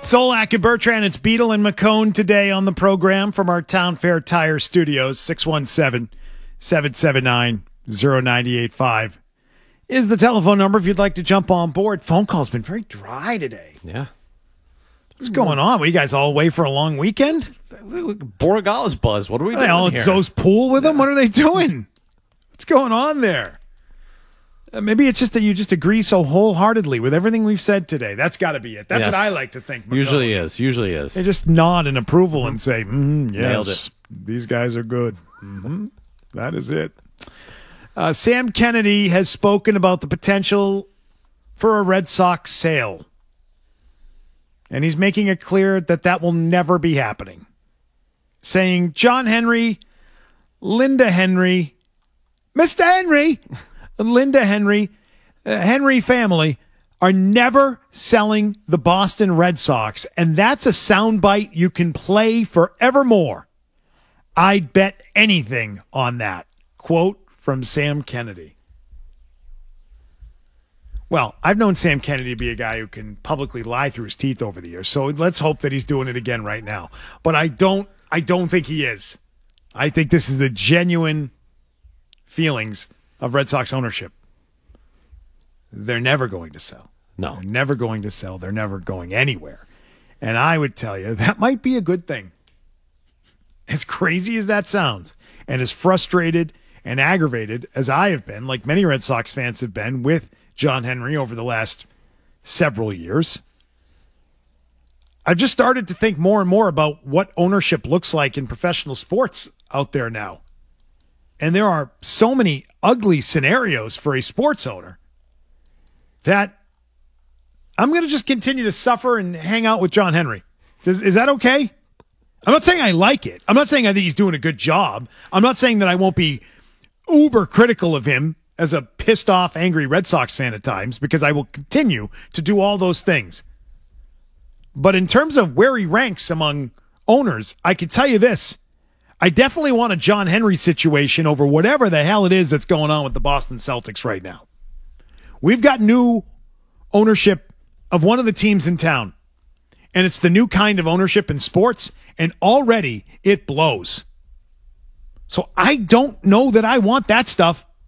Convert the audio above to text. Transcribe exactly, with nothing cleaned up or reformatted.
Solak and Bertrand, it's Beetle and McCone today on the program from our Town Fair Tire Studios. six one seven, seven seven nine, zero nine eight five is the telephone number if you'd like to jump on board. Phone call's been very dry today. Yeah. What's going on? Were you guys all away for a long weekend? Borregala's buzz. What are we doing Well, here? it's Zoe's pool with them? What are they doing? What's going on there? Uh, maybe it's just that you just agree so wholeheartedly with everything we've said today. That's got to be it. That's Yes. what I like to think. McCone. Usually is. Usually is. They just nod in approval and say, mm, yes, Nailed it. these guys are good. Mm-hmm. That is it. Uh, Sam Kennedy has spoken about the potential for a Red Sox sale. And he's making it clear that that will never be happening. Saying, John Henry, Linda Henry, Mister Henry, Linda Henry, uh, Henry family are never selling the Boston Red Sox. And that's a soundbite you can play forevermore. I'd bet anything on that. Quote from Sam Kennedy. Well, I've known Sam Kennedy to be a guy who can publicly lie through his teeth over the years. So let's hope that he's doing it again right now. But I don't I don't think he is. I think this is the genuine feelings of Red Sox ownership. They're never going to sell. No. They're never going to sell. They're never going anywhere. And I would tell you, that might be a good thing. As crazy as that sounds, and as frustrated and aggravated as I have been, like many Red Sox fans have been with John Henry over the last several years, I've just started to think more and more about what ownership looks like in professional sports out there now. And there are so many ugly scenarios for a sports owner that I'm going to just continue to suffer and hang out with John Henry. Does, is that okay? I'm not saying I like it. I'm not saying I think he's doing a good job. I'm not saying that I won't be uber critical of him as a pissed off, angry Red Sox fan at times, because I will continue to do all those things. But in terms of where he ranks among owners, I can tell you this. I definitely want a John Henry situation over whatever the hell it is that's going on with the Boston Celtics right now. We've got new ownership of one of the teams in town, and it's the new kind of ownership in sports, and already it blows. So I don't know that I want that stuff